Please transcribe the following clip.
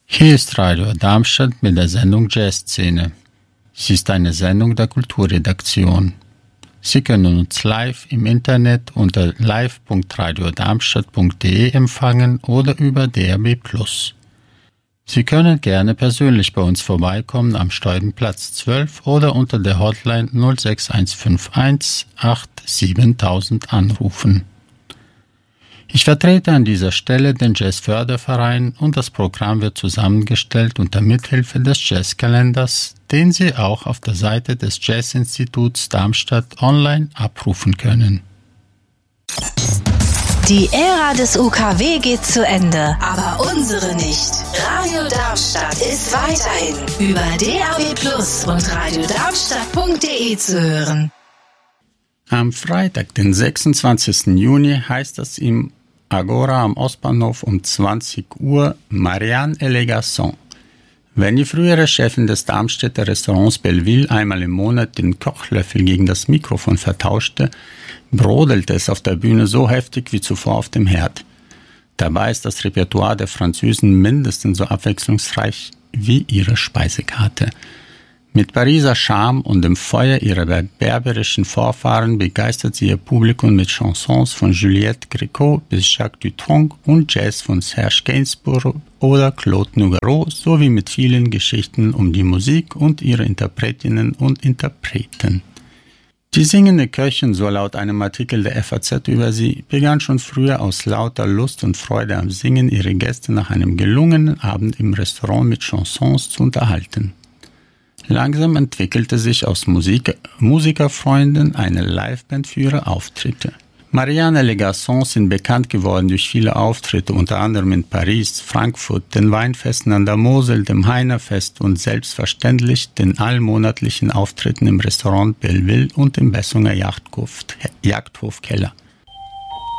Hier ist Radio Darmstadt mit der Sendung Jazzszene. Sie ist eine Sendung der Kulturredaktion. Sie können uns live im Internet unter live.radiodarmstadt.de empfangen oder über DAB+. Sie können gerne persönlich bei uns vorbeikommen am Steubenplatz 12 oder unter der Hotline 06151 87000 anrufen. Ich vertrete an dieser Stelle den Jazzförderverein und das Programm wird zusammengestellt unter Mithilfe des Jazzkalenders, den Sie auch auf der Seite des Jazzinstituts Darmstadt online abrufen können. Die Ära des UKW geht zu Ende, aber unsere nicht. Radio Darmstadt ist weiterhin über DAB+ und radiodarmstadt.de zu hören. Am Freitag, den 26. Juni, heißt es im Agora am Ostbahnhof um 20 Uhr Marianne et les Garçons. Wenn die frühere Chefin des Darmstädter Restaurants Belleville einmal im Monat den Kochlöffel gegen das Mikrofon vertauschte, brodelte es auf der Bühne so heftig wie zuvor auf dem Herd. Dabei ist das Repertoire der Französen mindestens so abwechslungsreich wie ihre Speisekarte. Mit Pariser Charme und dem Feuer ihrer berberischen Vorfahren begeistert sie ihr Publikum mit Chansons von Juliette Gréco bis Jacques Dutronc und Jazz von Serge Gainsbourg oder Claude Nougaro sowie mit vielen Geschichten um die Musik und ihre Interpretinnen und Interpreten. Die singende Köchin, so laut einem Artikel der FAZ über sie, begann schon früher aus lauter Lust und Freude am Singen ihre Gäste nach einem gelungenen Abend im Restaurant mit Chansons zu unterhalten. Langsam entwickelte sich aus Musikerfreunden eine Liveband für ihre Auftritte. Marianne et les Garçons sind bekannt geworden durch viele Auftritte, unter anderem in Paris, Frankfurt, den Weinfesten an der Mosel, dem Heinerfest und selbstverständlich den allmonatlichen Auftritten im Restaurant Belleville und im Bessunger Jagdhofkeller.